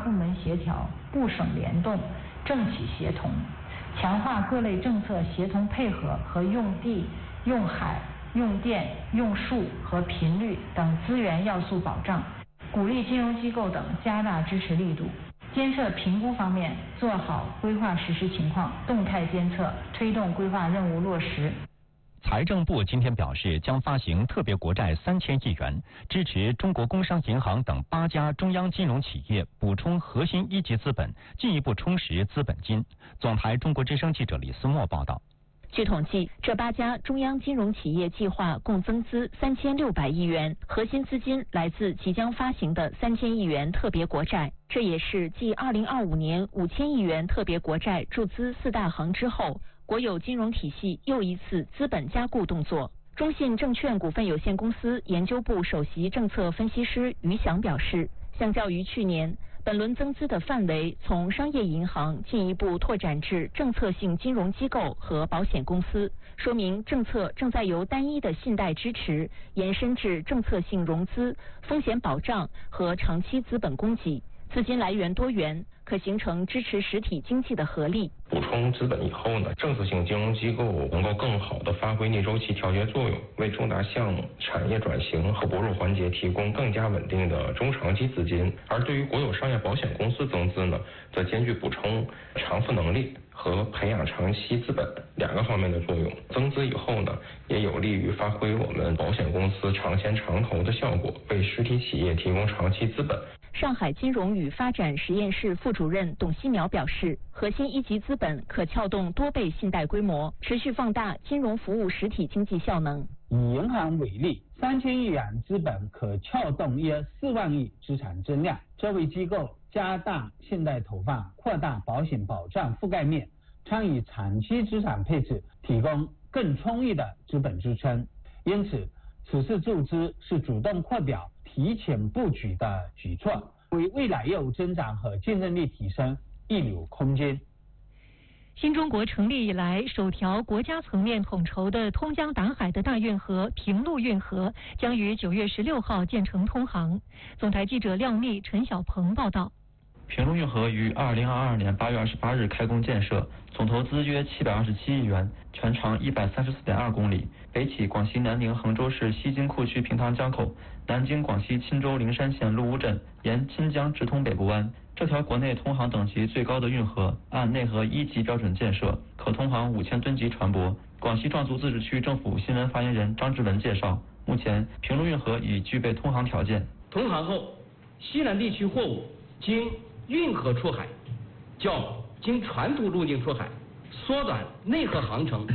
部门协调、部省联动、政企协同，强化各类政策协同配合和用地、用海、用电、用树和频率等资源要素保障，鼓励金融机构等加大支持力度。监测评估方面，做好规划实施情况动态监测，推动规划任务落实。 财政部今天表示，将发行特别国债3000亿元，支持中国工商银行等8家中央金融企业补充核心一级资本，进一步充实资本金。总台中国之声记者李思墨报道。 据统计，这8家中央金融企业计划共增资3600亿元，核心资金来自即将发行的3000亿元特别国债，这也是继2025年5000亿元特别国债注资4大行之后，国有金融体系又一次资本加固动作。中信证券股份有限公司研究部首席政策分析师于翔表示，相较于去年，本轮增资的范围从商业银行进一步拓展至政策性金融机构和保险公司，说明政策正在由单一的信贷支持延伸至政策性融资、风险保障和长期资本供给，资金来源多元，可形成支持实体经济的合力。 补充资本以后呢，政策性金融机构能够更好地发挥逆周期调节作用，为重大项目、产业转型和薄弱环节提供更加稳定的中长期资金。而对于国有商业保险公司增资呢，则兼具补充偿付能力和培养长期资本2个方面的作用。增资以后呢，也有利于发挥我们保险公司长钱长投的效果，为实体企业提供长期资本。 上海金融与发展实验室副主任董希苗表示，核心一级资本可撬动多倍信贷规模，持续放大金融服务实体经济效能。 以银行为例，3000亿元资本可撬动约4万亿资产增量，这为机构加大信贷投放、扩大保险保障覆盖面、参与长期资产配置提供更充裕的资本支撑。因此，此次注资是主动扩表、提前布局的举措，为未来业务增长和竞争力提升预留空间。 新中国成立以来，首条国家层面统筹的通江达海的大运河平陆运河将于9月16号建成通航。总台记者廖密、陈晓鹏报道。 平陆运河于2022年8月28日开工建设，总投资约727亿元，全长134.2公里，北起广西南宁衡州市西津库区平塘江口，南经广西钦州灵山县陆乌镇，沿钦江直通北部湾。这条国内通航等级最高的运河，按内河1级标准建设，可通航5000吨级船舶。广西壮族自治区政府新闻发言人张志文介绍，目前平陆运河已具备通航条件。 通航后，西南地区货物经运河出海，较经传统路径出海缩短内河航程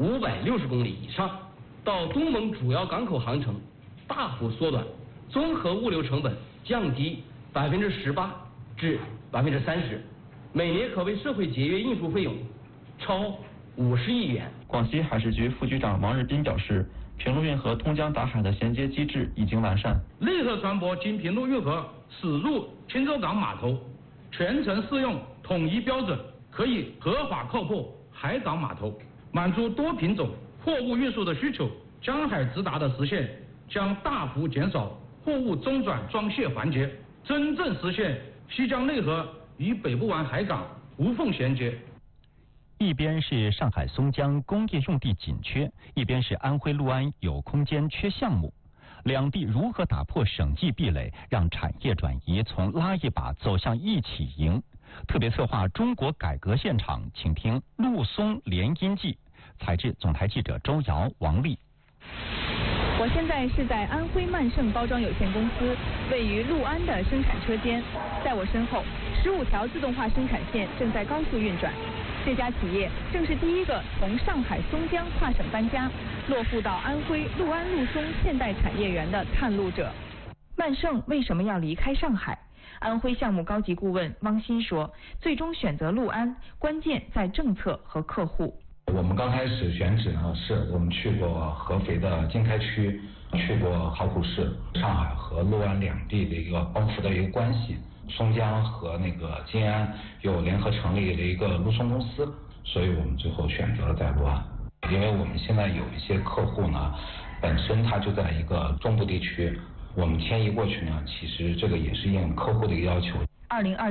560公里以上，到东盟主要港口航程大幅缩短，综合物流成本降低18%至30%，每年可为社会节约运输费用超50亿元。 广西海事局副局长王日斌表示，平陆运河通江达海的衔接机制已经完善， 内河船舶经平陆运河驶入钦州港码头，全程适用统一标准，可以合法靠泊海港码头，满足多品种货物运输的需求。江海直达的实现将大幅减少货物中转装卸环节，真正实现西江内河与北部湾海港无缝衔接。 一边是上海松江工业用地紧缺，一边是安徽六安有空间缺项目，两地如何打破省际壁垒，让产业转移从拉一把走向一起赢？特别策划中国改革现场，请听陆松联姻记。采制总台记者周瑶、王丽。 我现在是在安徽曼盛包装有限公司位于六安的生产车间，在我身后15条自动化生产线正在高速运转。这家企业正是第一个从上海松江跨省搬家，落户到安徽六安陆松现代产业园的探路者。曼盛为什么要离开上海？安徽项目高级顾问汪鑫说，最终选择六安，关键在政策和客户。 我们刚开始选址呢，是我们去过合肥的经开区，去过豪浦市，上海和六安两地的一个帮扶的一个关系。松江和那个金安又联合成立了一个陆松公司，所以我们最后选择了在六安。因为我们现在有一些客户呢，本身他就在一个中部地区，我们迁移过去呢，其实这个也是应客户的一个要求。